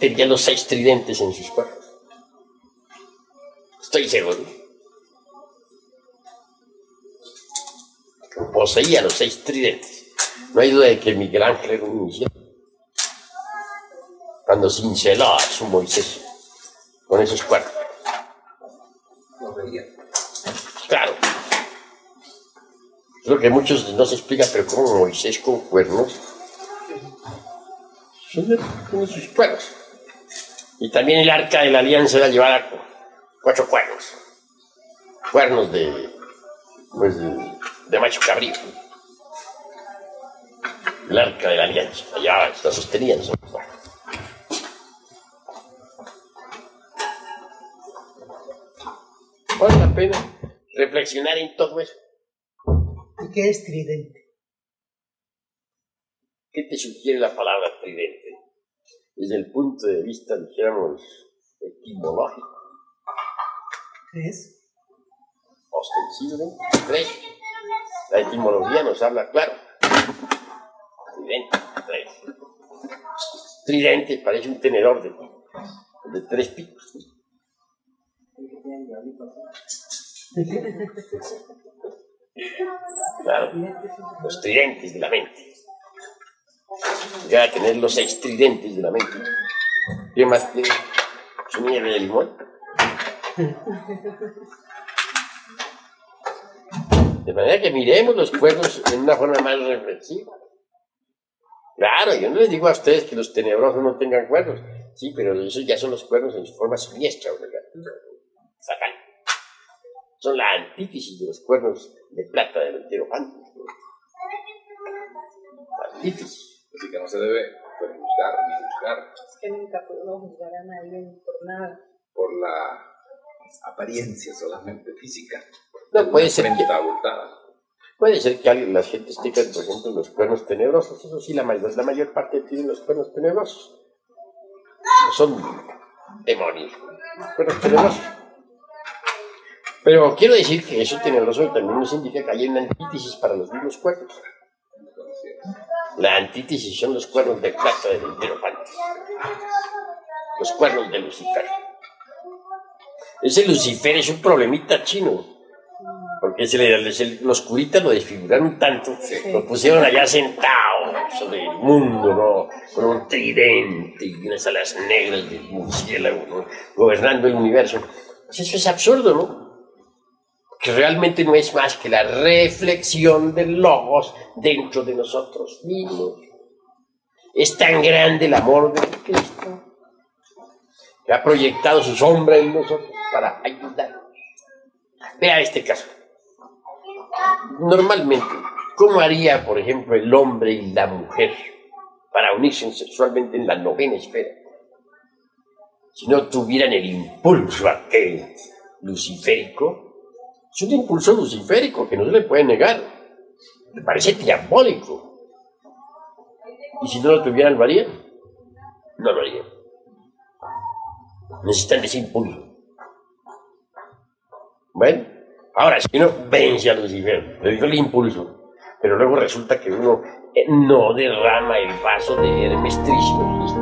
tenía los 6 tridentes en sus cuernos. Estoy seguro. Poseía los 6 tridentes. No hay duda de que Miguel Ángel era un iniciado. Cuando cinceló a su Moisés con esos cuernos. Lo veía. Claro. Creo que muchos no se explica, pero como Moisés con cuernos. Tiene sus cuernos. Y también el arca de la alianza era llevada con 4 cuernos. Cuernos de macho cabrío. El arca de la alianza. Allá la sostenían sobre los cuernos. Vale la pena reflexionar en todo eso. ¿Y qué es tridente? ¿Qué te sugiere la palabra tridente? Desde el punto de vista, dijéramos, etimológico. ¿Qué es? Ostensible, 3. La etimología nos habla claro. Tridente, 3. Tridente parece un tenedor de 3 picos. Claro, los tridentes de la mente. Ya tener los 6 tridentes de la mente. ¿Qué más tiene? Su nieve de limón. De manera que miremos los cuernos en una forma más reflexiva. Claro, yo no les digo a ustedes que los tenebrosos no tengan cuernos. Sí, pero esos ya son los cuernos en su forma siniestra, ¿verdad? Satán. Son la antítesis de los cuernos de plata del hierofanto. La antítesis. Así que no se debe juzgar ni juzgar. Es que nunca podemos juzgar a nadie por nada. Por la apariencia solamente física. No, puede ser que, abultada. puede ser que las gentes tengan, por ejemplo, los cuernos tenebrosos. Eso sí, la mayor parte tienen los cuernos tenebrosos. No son demonios, cuernos tenebrosos. Pero quiero decir que eso tenebroso también nos indica que hay una antítesis para los mismos cuernos. La antítesis son los cuernos de plata del hierofanto. Los cuernos de Lucifer. Ese Lucifer es un problemita chino. Porque los curitas lo desfiguraron tanto, lo pusieron allá sentado sobre el mundo, ¿no? Con un tridente y unas alas negras del murciélago, ¿no? Gobernando el universo. Pues eso es absurdo, ¿no? Que realmente no es más que la reflexión del logos dentro de nosotros mismos. Es tan grande el amor de Cristo que ha proyectado su sombra en nosotros para ayudarnos. Vea este caso. Normalmente, ¿cómo haría, por ejemplo, el hombre y la mujer para unirse sexualmente en la 9ª esfera? Si no tuvieran el impulso aquel luciférico. Es un impulso luciférico que no se le puede negar. Me parece diabólico. ¿Y si no lo tuvieran, lo harían? No lo harían. Necesitan ese impulso. Bueno, ahora, si uno vence a Lucifer, le dio el impulso, pero luego resulta que uno no derrama el vaso de Hermes Trismegisto